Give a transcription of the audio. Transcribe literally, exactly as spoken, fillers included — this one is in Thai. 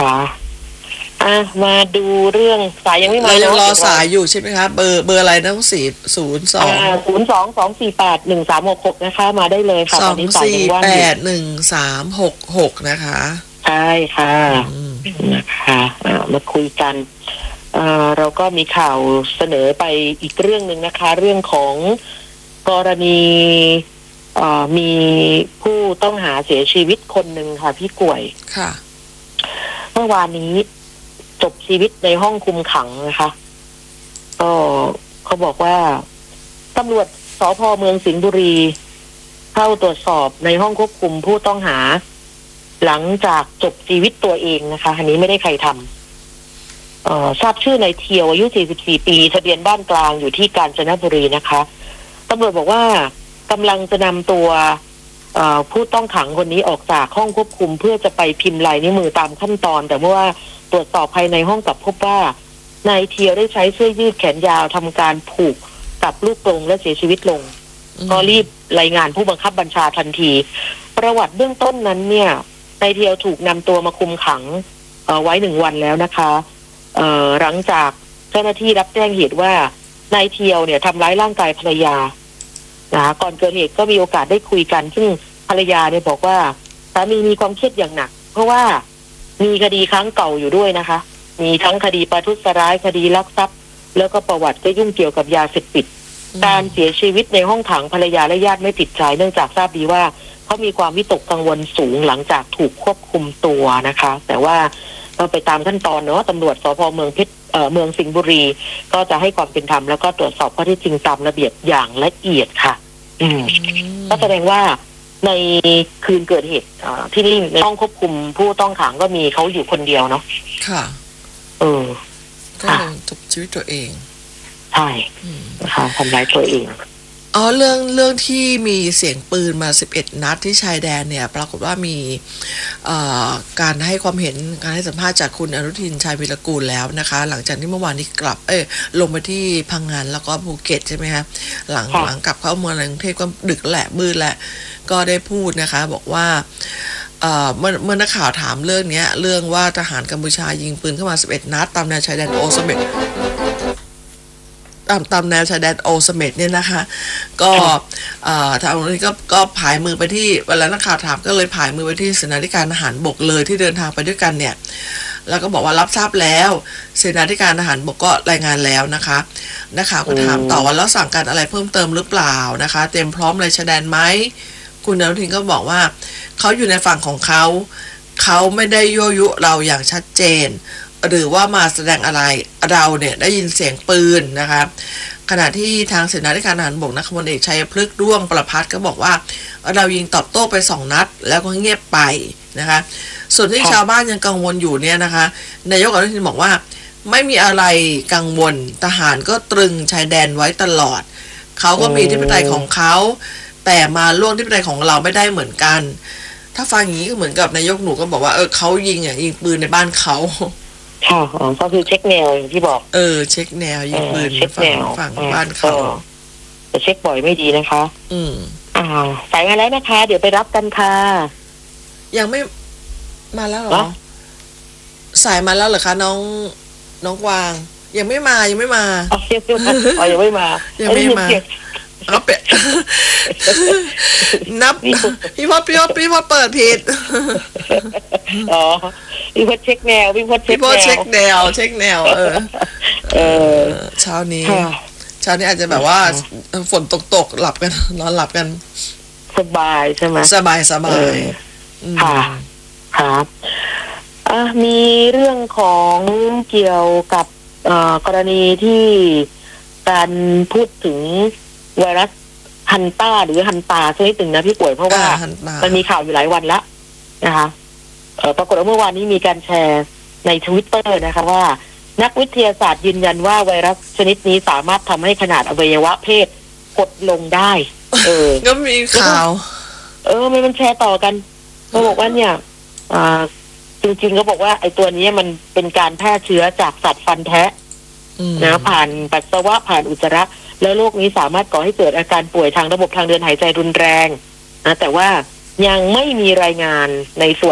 นะคะอ่ะมาดูเรื่องสายยังไม่มาเรายังรอสายอยู่ใช่ไหมคะเบอร์เบอร์อะไรนะสี่ศูนย์สองศูนย์สองสองสี่แปดหนึ่งสามหกหกนะคะมาได้เลยค่ะสองสี่แปดหนึ่งสามหกหกนะคะใช่ค่ะนะคะมาคุยกันเราก็มีข่าวเสนอไปอีกเรื่องหนึ่งนะคะเรื่องของกรณีมีผู้ต้องหาเสียชีวิตคนหนึ่งค่ะพี่กล้วยค่ะเมื่อวานนี้จบชีวิตในห้องคุมขังนะคะก็เขาบอกว่าตำรวจสภ.เมืองสิงห์บุรีเข้าตรวจสอบในห้องควบคุมผู้ต้องหาหลังจากจบชีวิตตัวเองนะคะอันนี้ไม่ได้ใครทำเอ่อทราบชื่อนายเทียวอายุสี่สิบสี่ปีทะเบียนบ้านกลางอยู่ที่กาญจนบุรีนะคะตำรวจบอกว่ากำลังจะนำตัวผู้ต้องขังคนนี้ออกจากห้องควบคุมเพื่อจะไปพิมพ์ลายนิ้วมือตามขั้นตอนแต่เมื่อว่าตรวจสอบภายในห้องกลับพบว่านายเทียวได้ใช้เสื้อยืดแขนยาวทำการผูกกับลูกกรงและเสียชีวิตลงก็รีบรายงานผู้บังคับบัญชาทันทีประวัติเบื้องต้นนั้นเนี่ยนายเทียวถูกนำตัวมาคุมขังไว้หนึ่งวันแล้วนะคะหลังจากเจ้าหน้าที่รับแจ้งเหตุว่านายเทียวเนี่ยทำร้ายร่างกายภรรยานะก่อนเกิดเหตุก็มีโอกาสได้คุยกันซึ่งภรรยาเนี่ยบอกว่าสามีมีความเครียดอย่างหนักเพราะว่ามีคดีครั้งเก่าอยู่ด้วยนะคะมีทั้งคดีประทุษร้ายคดีลักทรัพย์แล้วก็ประวัติก็ยุ่งเกี่ยวกับยาเสพติดการเสียชีวิตในห้องขังภรรยาและญาติไม่ติดใจเนื่องจากทราบดีว่าเขามีความวิตกกังวลสูงหลังจากถูกควบคุมตัวนะคะแต่ว่าเราไปตามขั้นตอนเนาะตำรวจสภ.เมืองเพชรเอ่อเมืองสิงห์บุรีก็จะให้ความเป็นธรรมแล้วก็ตรวจสอบข้อเท็จจริงตามระเบียบอย่างละเอียดค่ะอืมก็แสดงว่าในคืนเกิดเหตุที่นี่ในห้องควบคุมผู้ต้องขังก็มีเขาอยู่คนเดียวเนาะค่ะเออก็จบชีวิตตัวเองใช่นะคะทำร้ายตัวเองอ๋อเรื่องเรื่องที่มีเสียงปืนมาสิบเอ็ดนัดที่ชายแดนเนี่ยปรากฏว่ามีการให้ความเห็นการให้สัมภาษณ์จากคุณอนุทินชาญวีรกูลแล้วนะคะหลังจากที่เมื่อวานนี้กลับเออลงไปที่พังงานแล้วก็ภูเก็ตใช่ไหมคะหลังหลังกลับเข้าเมืองกรุงเทพก็ดึกแหละมืดแหละก็ได้พูดนะคะบอกว่าเมื่อเมื่อนักข่าวถามเรื่องนี้เรื่องว่าทหารกัมพูชายิงปืนเข้ามาสิบเอ็ดนัดตามแนวชายแดนโอเสเม็ดตามตามแนวชายแดนโอเสเม็ดเนี่ยนะคะก็ทางนี้ก็ก็ผายมือไปที่เวลานักข่าวถามก็เลยผายมือไปที่เสนาธิการทหารบกเลยที่เดินทางไปด้วยกันเนี่ยแล้วก็บอกว่ารับทราบแล้วเสนาธิการทหารบกก็รายงานแล้วนะคะนักข่าวก็ถามต่อว่าแล้วสั่งการอะไรเพิ่มเติมหรือเปล่านะคะเตรียมพร้อมอะไรชายแดนไหมคุณอนุทินก็บอกว่าเขาอยู่ในฝั่งของเขาเขาไม่ได้ยั่วยุเราอย่างชัดเจนหรือว่ามาแสดงอะไรเราเนี่ยได้ยินเสียงปืนนะคะขณะที่ทางเสนาธิการทหารบกนครเอกชัยพฤกษ์ด้วงประภัสก็บอกว่าเรายิงตอบโต้ไปสองนัดแล้วก็เงียบไปนะคะส่วนที่ชาวบ้านยังกังวลอยู่เนี่ยนะคะนายกอนุทินบอกว่าไม่มีอะไรกังวลทหารก็ตรึงชายแดนไว้ตลอดเขาก็มีที่ปไตยของเขาแต่มาล่วงที่ปไตยของเราไม่ได้เหมือนกันถ้าฟังอย่างนี้ก็เหมือนกับนายกหนูก็บอกว่าเออเขายิงอ่ะยิงปืนในบ้านเขาค่ะก็คือเช็คแนวอย่างที่บอกเออเช็คแนวยิงปืนฝั่งฝั่งบ้านเขาจะเช็คบ่อยไม่ดีนะคะอืมอ่าสายมาแล้วนะคะเดี๋ยวไปรับกันค่ะยังไม่มาแล้วเหรอสายมาแล้วเหรอคะน้องน้องกวางยังไม่มายังไม่มาอ๋อยังไม่มายังไม่มาเอาเปะนับพี่พอพี่พอพี่พอเปิดผิดอ๋อพี่พอเช็คแนวพี่พอเช็คแนวพี่พอเช็คแนวเช็คแนวเออเออเช้านี้เช้านี้อาจจะแบบว่าฝนตกตกหลับกันนอนหลับกันสบายใช่ไหมสบายสบายค่ะครับอ่ะมีเรื่องของเกี่ยวกับกรณีที่การพูดถึงไวรัสฮันต้าหรือฮันตาชนิดหนึ่งนะพี่ป่วยเพราะว่ามันมีข่าวอยู่หลายวันแล้วนะคะปรากฏว่าเมื่อวานนี้มีการแชร์ใน Twitter นะคะว่านักวิทยาศาสตร์ยืนยันว่าไวรัสชนิดนี้สามารถทำให้ขนาดอวัยวะเพศกดลงได้เออก็มีข่าวเออมันแชร์ต่อกันเขาบอกว่าเนี่ยอ่าจริงๆเขาบอกว่าไอ้ตัวนี้มันเป็นการแพร่เชื้อจากสัตว์ฟันแทะนะผ่านปัสสาวะผ่านอุจจาระแล้วโรคนี้สามารถก่อให้เกิดอาการป่วยทางระบบทางเดินหายใจรุนแรงนะแต่ว่ายังไม่มีรายงานในส่วน